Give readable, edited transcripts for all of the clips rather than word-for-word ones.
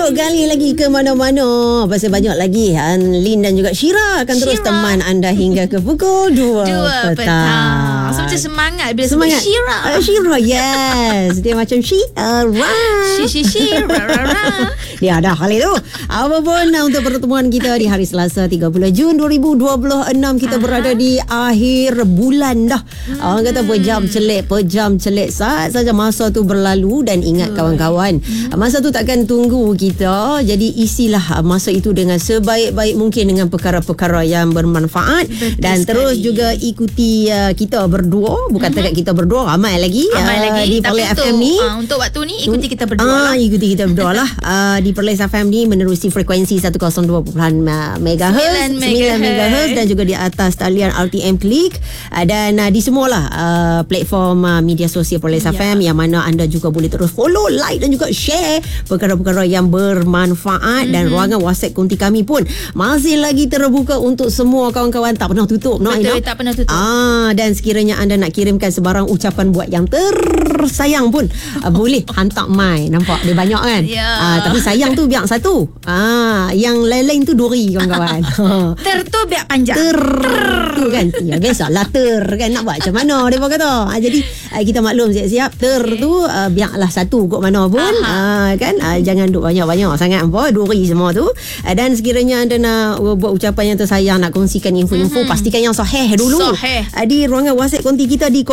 Duk gali lagi ke mana-mana. Pasal banyak lagi Lin dan juga Syira akan terus teman anda hingga ke pukul 2 petang. So macam semangat bila semangat. sebut Syira. Syira, yes. Dia macam Syira. Dia ada kali tu. Apapun untuk pertemuan kita di hari Selasa 30 Jun 2026, kita berada di akhir bulan dah. Orang kata pejam celik saat saja masa tu berlalu. Dan ingat kawan-kawan, masa tu takkan tunggu kita. Jadi isilah masa itu dengan sebaik-baik mungkin dengan perkara-perkara yang bermanfaat. Betul dan sekali. Terus juga ikuti kita berdua. Bukan takat kita berdua, ramai lagi di Perlis FM ni. Untuk waktu ni ikuti kita berdua lah. Ikuti kita berdua lah. Di Perlis FM ni menerusi frekuensi 102.9 MHz, 9 MHz dan juga di atas talian RTM Klik, dan di semualah platform media sosial Perlis FM, yang mana anda juga boleh terus follow, like dan juga share perkara-perkara yang bermanfaat. Dan ruangan WhatsApp konti kami pun masih lagi terbuka untuk semua kawan-kawan, tak pernah tutup. Betul, tak pernah tutup. Dan sekiranya anda nak kirimkan sebarang ucapan buat yang tersayang pun boleh hantar mai. Nampak dia banyak kan? Tapi sayang tu biar satu. Yang lain-lain tu duri kawan-kawan. Tu biar panjang. Tu kan. Ya biasalah kan, nak buat macam mana dia pun kata. Jadi kita maklum siap-siap tu biarlah satu kot mana pun. Kan jangan duk banyak-banyak sangat apa duri semua tu. Dan sekiranya anda nak buat ucapan yang tersayang, nak kongsikan info-info, pastikan yang sahih dulu. Di ruangan WhatsApp konti kita di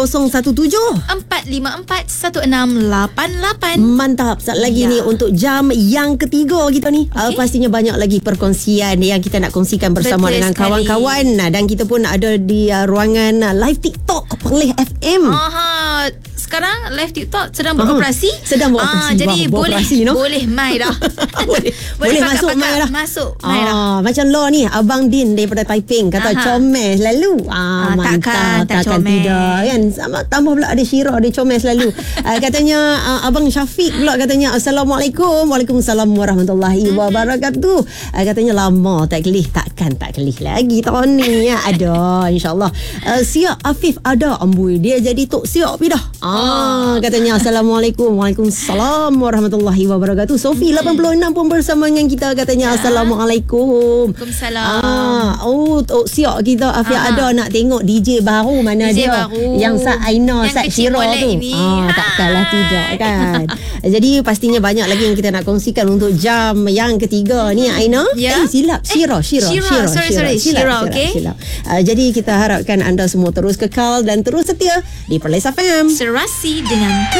017-454-1688. Mantap. Sat lagi ni untuk jam yang ketiga kita ni. Pastinya banyak lagi perkongsian yang kita nak kongsikan bersama dengan kawan-kawan. Dan kita pun ada di ruangan live TikTok Perlis FM. Sekarang live TikTok sedang beroperasi. Jadi boleh mai dah. boleh masuk mai dah. Macam lo ni Abang Din daripada Taiping kata comel selalu. Mantap. Takkan tidak kan. Tambah pula ada Syira, dia comel selalu. Katanya Abang Syafiq pula katanya Assalamualaikum. Waalaikumsalam warahmatullahi wabarakatuh. Katanya lama tak kelih. Takkan tak kelih lagi tahun ni ya. Ada insyaAllah. Siap Afif ada ambui. Dia jadi tok siap dah. Katanya Assalamualaikum. Waalaikumsalam warahmatullahi wabarakatuh. Sofi 86 pun bersama dengan kita. Katanya Assalamualaikum. Waalaikumsalam. Tok siap kita Afif ada nak tengok DJ baru. Mana DJ dia baru. Yang Sat Aina, Sat Syira tu. Takkanlah tidak kan. Jadi pastinya banyak lagi yang kita nak kongsikan untuk jam yang ketiga ni Aina. Silap Syira. Syira. Jadi kita harapkan anda semua terus kekal dan terus setia di Perlis FM. Serasi dengan